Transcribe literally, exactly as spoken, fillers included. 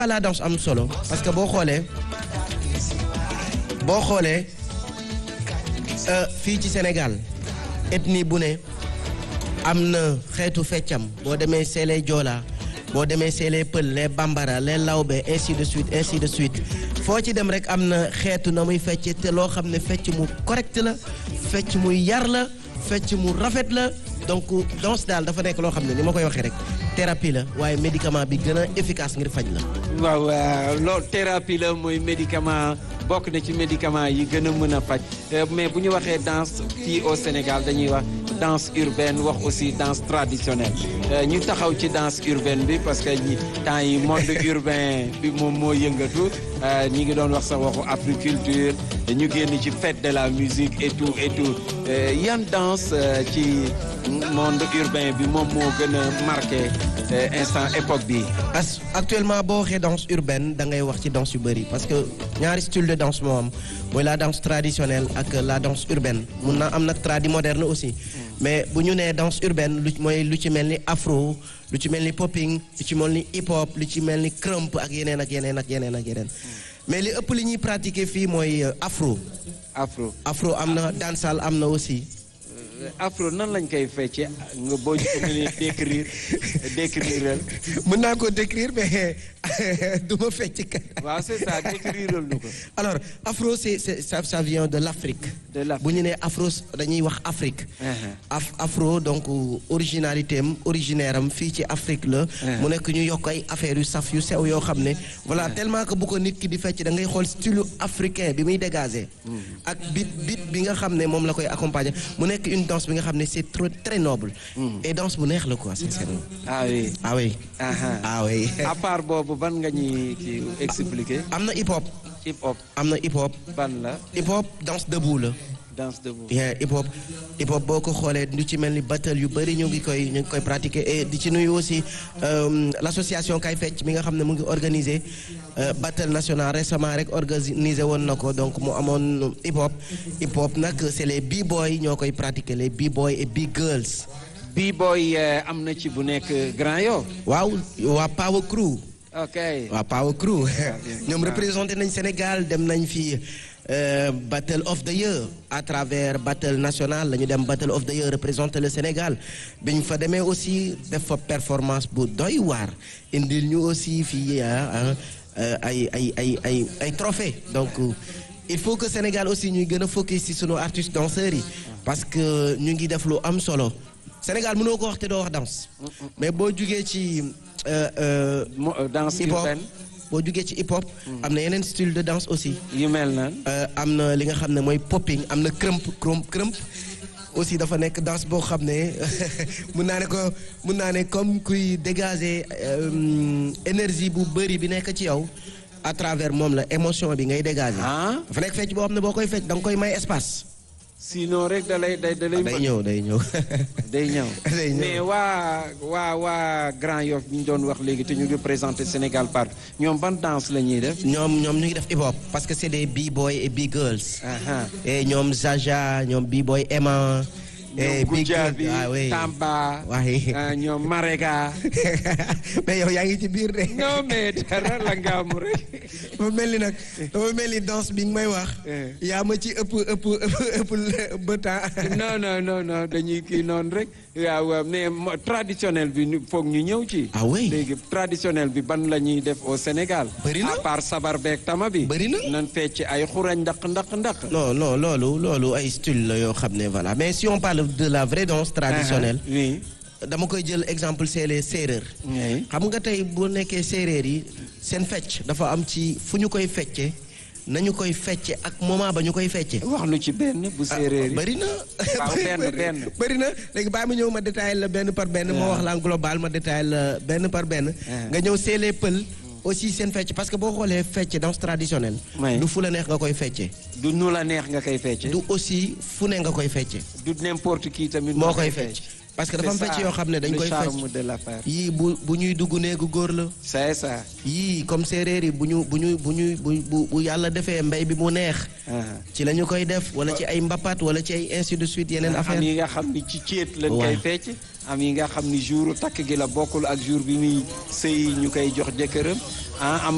la danse am solo parce que boo xoolee boo xoolee fii ci Sénégal ethnie bu ne am na xeetu feccam boo demee see les Joola boo demee see les Pël les Bambara les Lawbe ainsi de suite ainsi de suite foo ci dem rek am na xeetu na muy fecc te loo xam ne fecc mu correct la fecc mu yar la fecc mu rafet la donc danse daal dafa nekk loo xam ne ni ma koy waxee rek thérapie la waaye médicament bi gën a efficace ngir faj la. waaw loolu thérapie la mooy médicament bokk na ci médicament yi gën a mën a faj mais bu ñu waxee danse fii au Sénégal dañuy wax danse urbaine wax aussi danse traditionnelle ñu taxaw ci danse urbaine bi parce que temps yi monde urbain bi moom moo yëngatu ñi ngi doon wax sax waxu africulture ñu génn ci fête de la musique et tout et tout yan danse ci monde urbain bi moom moo gën a marqué instant époque bi. as actuellement boo waxee danse urbaine da ngay wax ci danse yu bëri parce que ñaari style de danse moo am mooy la danse traditionnelle ak la danse urbaine mun na am nag tradi moderne aussi mais bu ñu nee danse urbaine lu mooy lu ci mel ni afro lu ci mel ni popping lu ci mel ni hip hop lu ci mel ni crump ak yeneen ak yeneen ak yeneen ak yeneen mais li ëpp li ñuy pratiquer fii mooy afro. afro afro am na dansal am na aussi. afro nan lañ koy fecce nga boo ñu ko mënee décrire décrire. mën naa ko décrire mais du ma fecc kat. waaw c'est ça décrire lu ko. alors afro c'est c'est ça ça vient de l'Afrique. de l'Afrique bu ñu nee afro dañuy wax Afrique. af afro donc originalité am originaire am fii ci Afrique la. mu nekk ñu yokk ay affaires yu saf yu sew yoo xam ne. voilà tellement que bu ko nit ki di fecc da ngay xool style africain bi muy dégager. ak bit bit bi nga xam ne moom la koy accompagner mu nekk une danse bi nga xam ne c'est trop très noble. et danse bu neex la quoi sincèrement. ah oui ah oui. ah oui. à part boobu ban nga ñuy ci expliquer. am na hip hop. hip hop am na hip hop. ban la. hip hop danse debout la. danse debout. yeah hip hop hip hop boo ko xoolee lu ci mel ni battle yu bëri ñu ngi koy ñu ngi koy pratiquer et di ci nuyu aussi l'association Kay Fecc mi nga xam ne mu ngi organiser battle national récemment rek organiser woon na ko donc mu amoon hip hop hip hop nag c'est les b-boys ñoo koy pratiquer les b-boys et b-girls. b-boy am na ci bu nekk Grand Yoff. waaw waa Power Crew. ok waa Power Crew ñoom représenté nañ Sénégal dem nañ fi. Euh, Battle of the Year à travers Battle national la ñu dem Battle of the Year représenter le Sénégal bi ñu fa demee aussi def fa performance bu doy waar indil ñu aussi fii ay ay ay ay ay trophées donc il faut que Sénégal aussi ñuy gën a focus ci sunu artistes danseurs yi parce que ñu ngi def lu am solo Sénégal mënoo ko wax te doo wax danse mais boo jugee ci danse urbaine boo jugee ci hip hop. am na yeneen style de danse aussi. yu mel na. am na li nga xam ne mooy popping am na crump crump crump aussi dafa nekk danse boo xam ne mun naa ne ko mun naa ne comme kuy dégager énergie bu bëri bi nekk ci yow à travers moom la émotion bi ngay dégager. dafa nekk fecc boo xam ne boo koy fecc da nga koy may espace. sinon rek da lay da lay. day ñëw day ñëw. day ñëw day ñëw mais waa waa waa Grand Yoff bi ñu doon wax léegi te ñu ngi présenter Sénégal par ñoom ban danse la ñuy def. ñoom ñoom ñu ngi def hip hop parce que c'est des b-boys et b-girls. et ñoom Zaja ñoom b-boy Emma. ñoom Goudiaby Tamba. waaye ñoom Marega. mais yow yaa ngi ci biir de. non mais dara la nga am rek. dafa mel ni nag dafa mel ni danse bi nga may wax. yaa ma ci ëpp ëpp ëpp ëpp ba temps. non non non non dañuy kii noonu rek. waaw mais traditionnel bi foog ñu ñëw ci. ah oui léegi traditionnel bi ban la ñuy def au Sénégal. bëri na à part sabar beeg tama bi. bëri na nan fecc ay xurañ ndaq ndaq ndaq. non non loolu loolu ay style la yoo xam ne voilà mais si on parle de la vraie danse traditionnelle. oui. dama koy jël exemple c'est les séeréer. xam nga tey bu nekkee séeréer yi seen fecc dafa am ci fu ñu koy fecce nañu koy fecce ak moment ba ñu koy fecce. wax nu ci benn bu séeréer yi. bëri na. waaw benn benn. bëri na léegi bàyyi ma ñëw ma détaillé la benn par benn. moo wax la global ma détaillé la benn par benn. nga ñëw see les pël. aussi seen fecc parce que boo xoolee fecc danse traditionnelle. du fu la neex nga koy fecce. du nu la neex nga koy fecce. du aussi fu ne nga koy fecce. du n'importe qui tamit. moo koy fecc parce que dafa am fecc yoo xam ne dañ koy fecc yii bu bu ñuy dugg néegu góor la. c'est ça. yii comme séeréer yi bu ñu bu ñu bu ñu bu bu yàlla defee mbay bi mu neex. ci la ñu koy def wala ci ay mbapat wala ci ay ainsi de suite yeneen affaire am yi nga xam ni ci céet lañ koy fecc. am yi nga xam ni jour takk gi la bokkul ak jour bi muy sëy ñu koy jox jëkkëram ah am